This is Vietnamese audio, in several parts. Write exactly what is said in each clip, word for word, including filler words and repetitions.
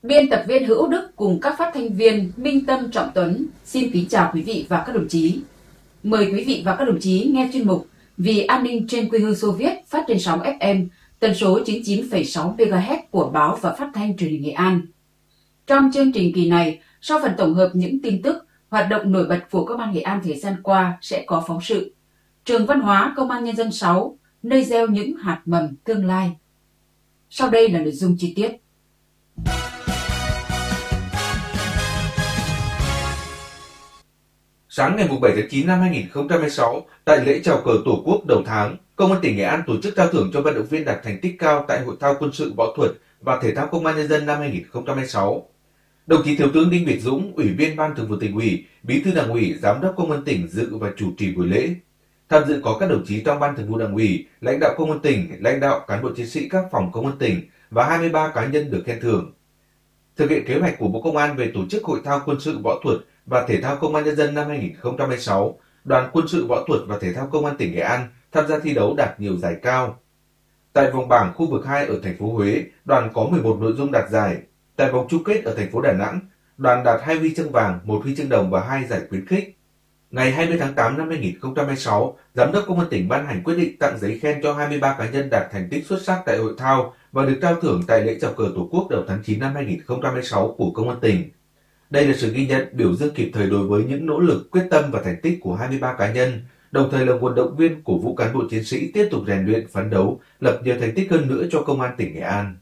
Biên tập viên Hữu Đức cùng các phát thanh viên Minh Tâm, Trọng Tuấn xin kính chào quý vị và các đồng chí. Mời quý vị và các đồng chí nghe chuyên mục Vì an ninh trên quê hương Xô Viết phát trên sóng ép em tần số chín mươi chín phẩy sáu mê ga héc của báo và phát thanh truyền hình Nghệ An. Trong chương trình kỳ này, sau phần tổng hợp những tin tức, hoạt động nổi bật của Công an Nghệ An thời gian qua sẽ có phóng sự Trường Văn hóa Công an Nhân dân sáu, nơi gieo những hạt mầm tương lai. Sau đây là nội dung chi tiết. Sáng ngày bảy tháng chín năm hai nghìn không trăm hai mươi sáu, tại lễ chào cờ Tổ quốc đầu tháng, Công an tỉnh Nghệ An tổ chức trao thưởng cho vận động viên đạt thành tích cao tại Hội thao quân sự võ thuật và thể thao Công an Nhân dân năm hai nghìn không trăm hai mươi sáu. Đồng chí Thiếu tướng Đinh Việt Dũng, Ủy viên Ban Thường vụ Tỉnh ủy, Bí thư Đảng ủy, Giám đốc Công an tỉnh dự và chủ trì buổi lễ. Tham dự có các đồng chí trong Ban Thường vụ Đảng ủy, lãnh đạo Công an tỉnh, lãnh đạo cán bộ chiến sĩ các phòng Công an tỉnh và hai mươi ba cá nhân được khen thưởng. Thực hiện kế hoạch của Bộ Công an về tổ chức Hội thao quân sự võ thuật và thể thao Công an Nhân dân năm hai nghìn không trăm hai mươi sáu, Đoàn Quân sự Võ thuật và Thể thao Công an tỉnh Nghệ An tham gia thi đấu đạt nhiều giải cao. Tại vòng bảng khu vực hai ở thành phố Huế, đoàn có mười một nội dung đạt giải. Tại vòng chung kết ở thành phố Đà Nẵng, đoàn đạt hai huy chương vàng, một huy chương đồng và hai giải khuyến khích. Ngày hai mươi tháng tám năm hai nghìn không trăm hai mươi sáu, Giám đốc Công an tỉnh ban hành quyết định tặng giấy khen cho hai mươi ba cá nhân đạt thành tích xuất sắc tại hội thao và được trao thưởng tại lễ chào cờ Tổ quốc đầu tháng chín năm hai nghìn không trăm hai mươi sáu của Công an tỉnh. Đây là sự ghi nhận, biểu dương kịp thời đối với những nỗ lực, quyết tâm và thành tích của hai mươi ba cá nhân, đồng thời là nguồn động viên cổ vũ cán bộ chiến sĩ tiếp tục rèn luyện, phấn đấu, lập nhiều thành tích hơn nữa cho Công an tỉnh Nghệ An.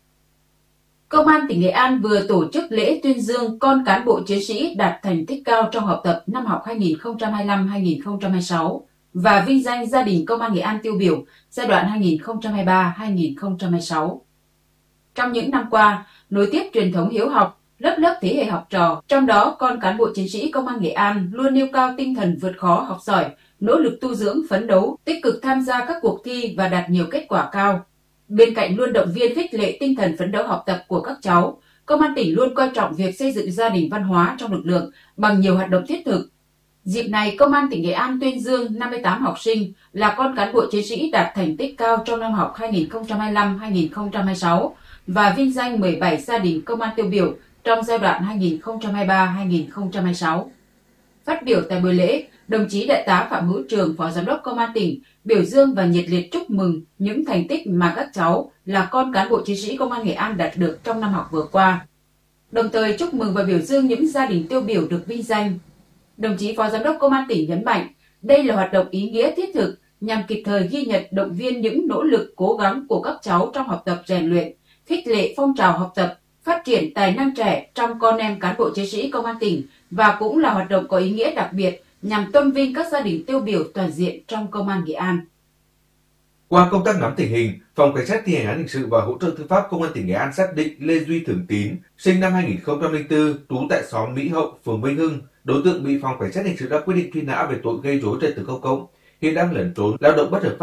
Công an tỉnh Nghệ An vừa tổ chức lễ tuyên dương con cán bộ chiến sĩ đạt thành tích cao trong học tập năm học hai nghìn không trăm hai mươi lăm hai nghìn không trăm hai mươi sáu và vinh danh gia đình Công an Nghệ An tiêu biểu giai đoạn hai nghìn không trăm hai mươi ba hai nghìn không trăm hai mươi sáu. Trong những năm qua, nối tiếp truyền thống hiếu học, lớp lớp thế hệ học trò, trong đó con cán bộ chiến sĩ Công an Nghệ An luôn nêu cao tinh thần vượt khó học giỏi, nỗ lực tu dưỡng phấn đấu, tích cực tham gia các cuộc thi và đạt nhiều kết quả cao. Bên cạnh luôn động viên khích lệ tinh thần phấn đấu học tập của các cháu, Công an tỉnh luôn coi trọng việc xây dựng gia đình văn hóa trong lực lượng bằng nhiều hoạt động thiết thực. Dịp này, Công an tỉnh Nghệ An tuyên dương năm mươi tám học sinh là con cán bộ chiến sĩ đạt thành tích cao trong năm học hai nghìn không trăm hai mươi lăm hai nghìn không trăm hai mươi sáu và vinh danh mười bảy gia đình công an tiêu biểu trong giai đoạn hai nghìn không trăm hai mươi ba hai nghìn không trăm hai mươi sáu. Phát biểu tại buổi lễ, đồng chí Đại tá Phạm Hữu Trường, Phó Giám đốc Công an tỉnh, biểu dương và nhiệt liệt chúc mừng những thành tích mà các cháu là con cán bộ chiến sĩ Công an Nghệ An đạt được trong năm học vừa qua. Đồng thời chúc mừng và biểu dương những gia đình tiêu biểu được vinh danh. Đồng chí Phó Giám đốc Công an tỉnh nhấn mạnh, đây là hoạt động ý nghĩa thiết thực nhằm kịp thời ghi nhận, động viên những nỗ lực cố gắng của các cháu trong học tập rèn luyện, khích lệ phong trào học tập, phát triển tài năng trẻ trong con em cán bộ chiến sĩ Công an tỉnh và cũng là hoạt động có ý nghĩa đặc biệt nhằm tôn vinh các gia đình tiêu biểu toàn diện trong Công an Nghệ An. Qua công tác nắm tình hình, Phòng Cảnh sát thi hành án hình sự và hỗ trợ tư pháp Công an tỉnh Nghệ An xác định Lê Duy Thường Tín, sinh năm hai nghìn không trăm lẻ bốn, trú tại xóm Mỹ Hậu, phường Vinh Hưng, đối tượng bị Phòng Cảnh sát hình sự đã quyết định truy nã về tội gây rối trật tự công cộng, hiện đang lẩn trốn lao động bất hợp pháp